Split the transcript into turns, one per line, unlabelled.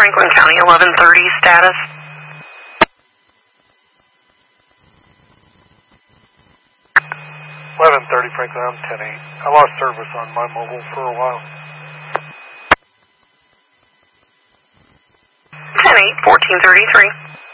Franklin County, 1130 status.
1130 Franklin, I'm 10-8. I lost service on my mobile for a while.
10-8, 1433.